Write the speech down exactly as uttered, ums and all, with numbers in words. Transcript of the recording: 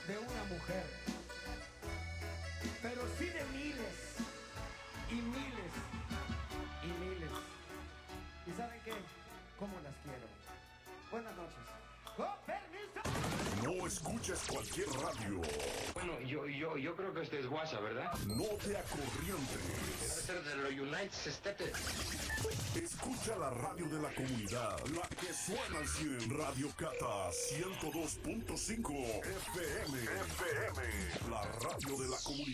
de una mujer, pero sí de miles y miles y miles. ¿Y saben qué? ¿Cómo las quiero? Buenas noches. ¡Con permiso! No escuches cualquier radio. Bueno, yo, yo, yo creo que este es WhatsApp, ¿verdad? No te Debe acorrientes. ser de los United States. Escucha la radio de la comunidad, la que suena al cien. Radio Cata ciento dos punto cinco F M. F M. La radio de la comunidad.